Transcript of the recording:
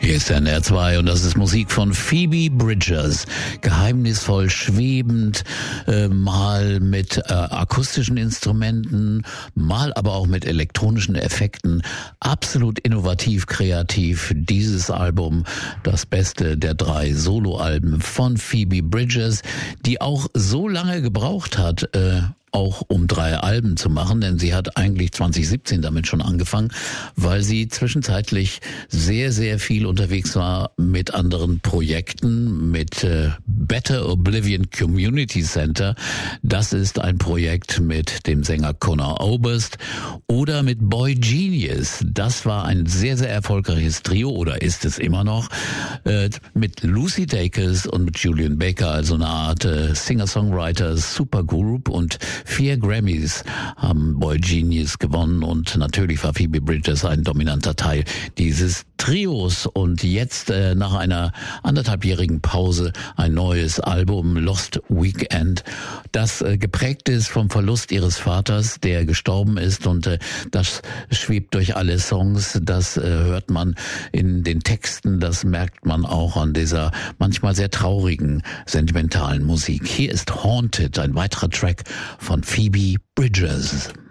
Hier ist NR2 und das ist Musik von Phoebe Bridgers. Geheimnisvoll, schwebend, mal mit akustischen Instrumenten, mal aber auch mit elektronischen Effekten. Absolut innovativ, kreativ. Dieses Album, das beste der 3 Soloalben von Phoebe Bridgers, die auch so lange gebraucht hat, auch um 3 Alben zu machen, denn sie hat eigentlich 2017 damit schon angefangen, weil sie zwischenzeitlich sehr, sehr viel unterwegs war mit anderen Projekten, mit Better Oblivion Community Center. Das ist ein Projekt mit dem Sänger Conor Oberst oder mit Boy Genius. Das war ein sehr, sehr erfolgreiches Trio oder ist es immer noch, mit Lucy Dacus und mit Julian Baker, also eine Art Singer-Songwriter, Supergroup, und 4 Grammys haben Boy Genius gewonnen und natürlich war Phoebe Bridgers ein dominanter Teil dieses Trios. Und jetzt nach einer 1,5-jährigen Pause ein neues Album, Lost Weekend, das geprägt ist vom Verlust ihres Vaters, der gestorben ist, und das schwebt durch alle Songs, das hört man in den Texten, das merkt man auch an dieser manchmal sehr traurigen, sentimentalen Musik. Hier ist Haunted, ein weiterer Track von Phoebe Bridgers.